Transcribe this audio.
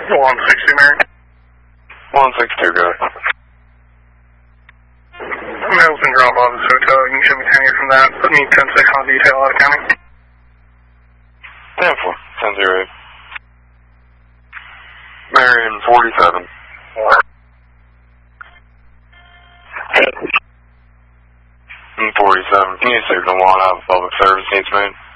160, Mary. 162, go ahead. Mail's been dropped off at this hotel. You can show me 10 years from that. Put me 10-6 on detail out of county. 10-4, 10-0. Marion 47. 47. Can you signal one out of public service needs made?